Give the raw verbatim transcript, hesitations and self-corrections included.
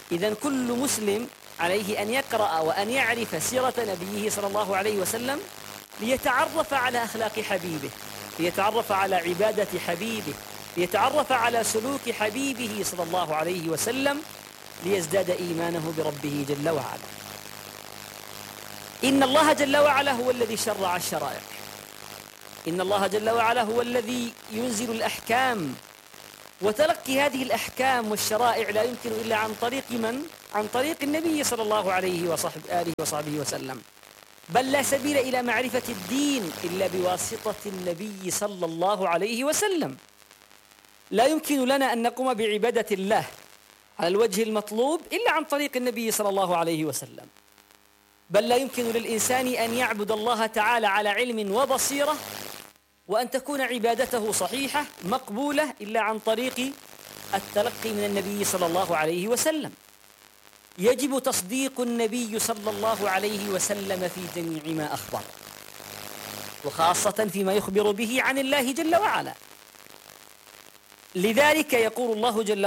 إذن كل مسلم عليه أن يقرأ وأن يعرف سيرة نبيه صلى الله عليه وسلم ليتعرف على أخلاق حبيبه، ليتعرف على عبادة حبيبه، ليتعرف على سلوك حبيبه صلى الله عليه وسلم، ليزداد إيمانه بربه جل وعلا. إن الله جل وعلا هو الذي شرع الشرائع، إن الله جل وعلا هو الذي ينزل الأحكام، وتلقي هذه الأحكام والشرائع لا يمكن إلا عن طريق من؟ عن طريق النبي صلى الله عليه وصحبه آله وصحبه وسلم. بل لا سبيل إلى معرفة الدين إلا بواسطة النبي صلى الله عليه وسلم. لا يمكن لنا أن نقوم بعبادة الله على الوجه المطلوب إلا عن طريق النبي صلى الله عليه وسلم. بل لا يمكن للإنسان أن يعبد الله تعالى على علم وبصيرة وأن تكون عبادته صحيحة مقبولة إلا عن طريق التلقي من النبي صلى الله عليه وسلم. يجب تصديق النبي صلى الله عليه وسلم في جميع ما أخبر، وخاصة فيما يخبر به عن الله جل وعلا. لذلك يقول الله جل